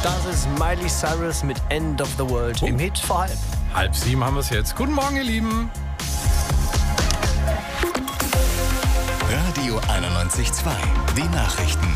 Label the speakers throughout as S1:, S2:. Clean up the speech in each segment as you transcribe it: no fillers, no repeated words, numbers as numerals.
S1: Das ist Miley Cyrus mit End of the World im Hit vor 6:30.
S2: 6:30 haben wir es jetzt. Guten Morgen, ihr Lieben.
S3: Radio 91.2, die Nachrichten.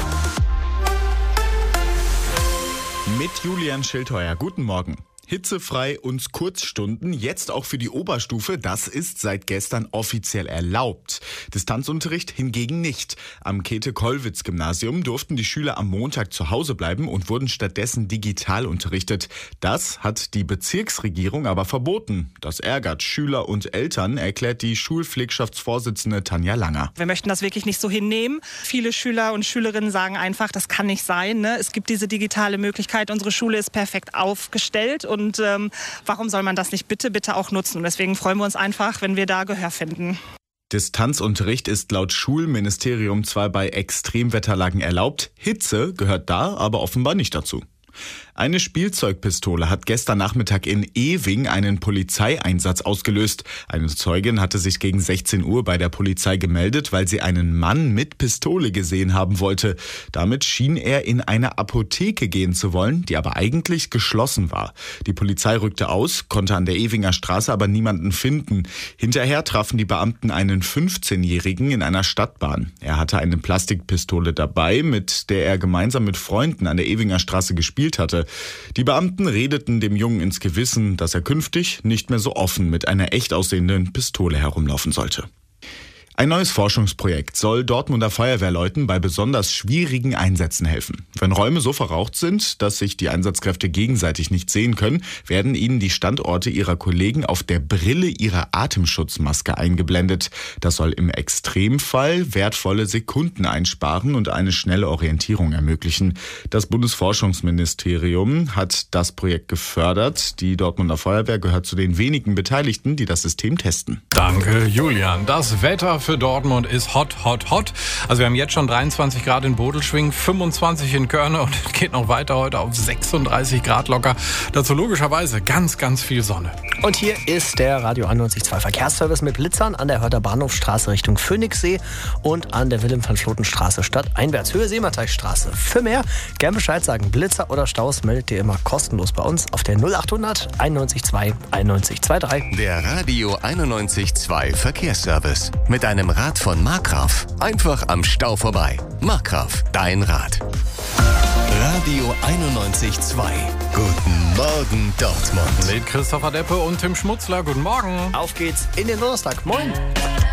S4: Mit Julian Schildheuer. Guten Morgen. Hitzefrei und Kurzstunden, jetzt auch für die Oberstufe, das ist seit gestern offiziell erlaubt. Distanzunterricht hingegen nicht. Am Käthe-Kollwitz-Gymnasium durften die Schüler am Montag zu Hause bleiben und wurden stattdessen digital unterrichtet. Das hat die Bezirksregierung aber verboten. Das ärgert Schüler und Eltern, erklärt die Schulpflegschaftsvorsitzende Tanja Langer.
S5: Wir möchten das wirklich nicht so hinnehmen. Viele Schüler und Schülerinnen sagen einfach, das kann nicht sein. Ne? Es gibt diese digitale Möglichkeit, unsere Schule ist perfekt aufgestellt und warum soll man das nicht bitte auch nutzen? Und deswegen freuen wir uns einfach, wenn wir da Gehör finden.
S4: Distanzunterricht ist laut Schulministerium zwar bei Extremwetterlagen erlaubt, Hitze gehört da aber offenbar nicht dazu. Eine Spielzeugpistole hat gestern Nachmittag in Ewing einen Polizeieinsatz ausgelöst. Eine Zeugin hatte sich gegen 16 Uhr bei der Polizei gemeldet, weil sie einen Mann mit Pistole gesehen haben wollte. Damit schien er in eine Apotheke gehen zu wollen, die aber eigentlich geschlossen war. Die Polizei rückte aus, konnte an der Ewinger Straße aber niemanden finden. Hinterher trafen die Beamten einen 15-Jährigen in einer Stadtbahn. Er hatte eine Plastikpistole dabei, mit der er gemeinsam mit Freunden an der Ewinger Straße gespielt hatte. Die Beamten redeten dem Jungen ins Gewissen, dass er künftig nicht mehr so offen mit einer echt aussehenden Pistole herumlaufen sollte. Ein neues Forschungsprojekt soll Dortmunder Feuerwehrleuten bei besonders schwierigen Einsätzen helfen. Wenn Räume so verraucht sind, dass sich die Einsatzkräfte gegenseitig nicht sehen können, werden ihnen die Standorte ihrer Kollegen auf der Brille ihrer Atemschutzmaske eingeblendet. Das soll im Extremfall wertvolle Sekunden einsparen und eine schnelle Orientierung ermöglichen. Das Bundesforschungsministerium hat das Projekt gefördert. Die Dortmunder Feuerwehr gehört zu den wenigen Beteiligten, die das System testen.
S2: Danke, Julian. Das Wetter für Dortmund ist hot. Also wir haben jetzt schon 23 Grad in Bodelschwingh, 25 in Körne und es geht noch weiter heute auf 36 Grad locker. Dazu logischerweise ganz viel Sonne.
S1: Und hier ist der Radio 91.2 Verkehrsservice mit Blitzern an der Hörter Bahnhofstraße Richtung Phoenixsee und an der Wilhelm-van-Floten-Straße stadteinwärts, Höhe Seemateichstraße. Für mehr gern Bescheid sagen. Blitzer oder Staus meldet ihr immer kostenlos bei uns auf der 0800 91.2 9123.
S3: Der Radio 91.2 Verkehrsservice. Mit einem Rad von Markgraf. Einfach am Stau vorbei. Markgraf, dein Rad. Radio 91.2. Guten Morgen, Dortmund.
S2: Mit Christopher Deppe und Tim Schmutzler. Guten Morgen.
S1: Auf geht's in den Donnerstag. Moin.